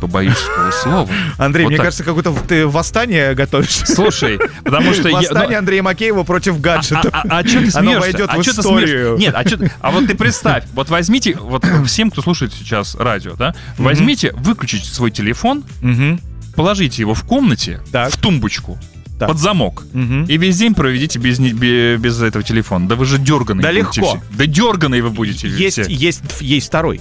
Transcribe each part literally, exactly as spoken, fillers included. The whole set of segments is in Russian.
немного боюсь полуслова. Андрей, Вот мне так. кажется, какое-то ты восстание готовишь. Слушай, потому что... я- Восстание ну, Андрея Макеева против гаджетов. А, а, а что ты смеешься? Оно войдет а в чё ты историю. смеешься? Нет, а, чё- а вот ты представь, вот возьмите, вот всем, кто слушает сейчас радио, да, возьмите, выключите свой телефон, Мгм. положите его в комнате, Так. в тумбочку, Так. под замок. Мгм. И весь день проведите без, не- бе- без этого телефона. Да вы же дерганые Да будете легко. все. Да дерганые вы будете Есть, все. есть, есть второй.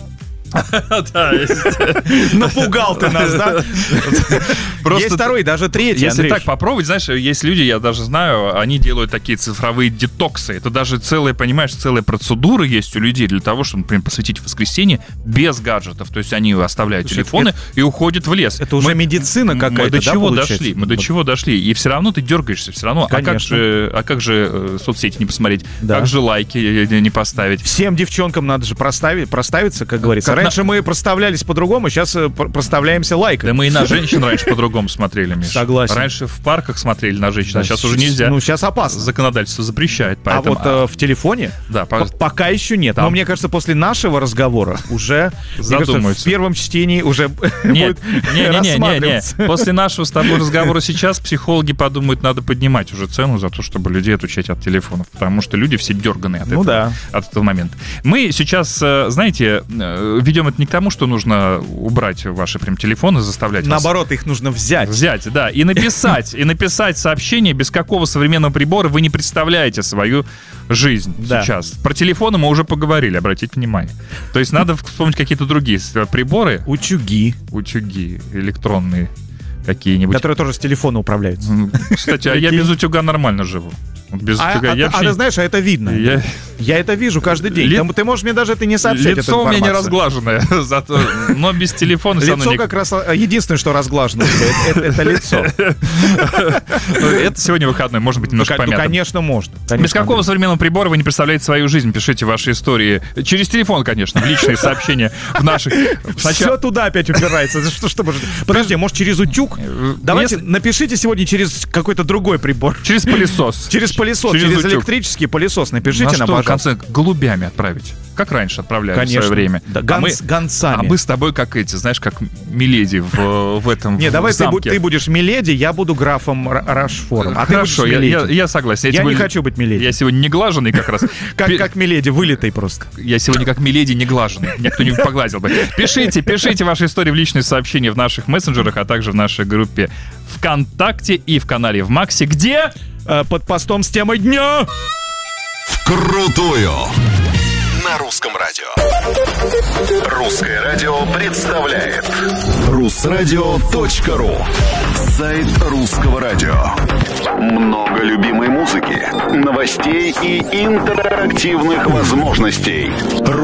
Да, есть. Напугал ты нас, да? Просто Есть второй, даже третий, Если Андрей. так попробовать, знаешь, есть люди, я даже знаю, они делают такие цифровые детоксы. Это даже целая, понимаешь, целая процедура есть у людей для того, чтобы, например, посвятить воскресенье без гаджетов. То есть они оставляют Слушай, телефоны и уходят в лес. Это уже Мы- медицина Мы какая-то, до да, чего получается? дошли? Мы до чего дошли? И все равно ты дергаешься, все равно. А как Конечно. же, а как же э, соцсети не посмотреть? Да. Как же лайки э, не поставить? Всем девчонкам надо же проставить, проставиться, как говорится. Как на- Раньше мы проставлялись по-другому, сейчас э, пр- проставляемся Да лайками. мы и на женщин раньше по-другому смотрели, Миш. Согласен. Раньше в парках смотрели на женщин, а сейчас уже Щ- нельзя. Ну, сейчас опасно. Законодательство запрещает, А поэтому... вот э, в телефоне да, по- п- пока еще нет. Там. Но мне кажется, после нашего разговора уже мне кажется, Задумаются. в первом чтении уже Нет, будет не, не, не, не, не. рассматриваться. После нашего с тобой разговора сейчас психологи подумают, надо поднимать уже цену за то, чтобы людей отучать от телефонов, потому что люди все дерганые от, Ну этого, да. от этого момента. Мы сейчас, э, знаете, э, ведем это не к тому, что нужно убрать ваши прям телефоны, заставлять вас Наоборот, их нужно взять. взять, да, и написать, и написать сообщение, без какого современного прибора вы не представляете свою жизнь Да. сейчас. Про телефоны мы уже поговорили, обратите внимание. То есть надо вспомнить какие-то другие с- приборы, Утюги, утюги электронные какие-нибудь. которые тоже с телефона управляются. М, Кстати, а я Какие? без утюга нормально живу. Вот без А, утюга а- я а вообще... ты знаешь, а это видно. я- Я это вижу каждый день. Ли- Там ты можешь мне даже это не сообщать. Лицо эту у меня не информацию. разглаженное, зато, но без телефона все равно Лицо не- как раз а, единственное, что разглажено. у тебя, Это, это- это лицо. Ну, это сегодня выходной, может быть, Ну, немножко ка- ну, помято. конечно, можно. Без Конечно, какого Андрей. современного прибора вы не представляете свою жизнь? Пишите ваши истории. Через телефон, конечно, в личные сообщения в наших... Все Сначала... туда опять упирается. За Что, что, может- Подожди, может, через утюг? Давайте Если- напишите сегодня через какой-то другой прибор. Через пылесос. Через пылесос, Через через, утюг. электрический пылесос напишите На нам, что, в пожалуйста. конце, голубями отправить? Как раньше отправляли Конечно. в свое время. Да, а, мы, гонц- гонцами. а мы с тобой как эти, знаешь, как Миледи в, в этом Не, в давай ты, бу- замке. ты будешь Миледи, я буду графом Ра- Рашфором. А Хорошо, ты я, будешь я, Миледи. я согласен. Я сегодня- не хочу быть Миледи. Я сегодня не глаженный как раз. Как, Пи- как Миледи, вылитый просто. Я сегодня как Миледи не глаженный. Меня кто-нибудь погладил бы. Пишите, пишите ваши истории в личные сообщения в наших мессенджерах, а также в нашей группе ВКонтакте и в канале в Максе, где... Э, под постом с темой дня. Вкрутую. На русском радио. Русское радио представляет Русрадио точка ру. Сайт русского радио. Много любимой музыки, новостей и интерактивных возможностей.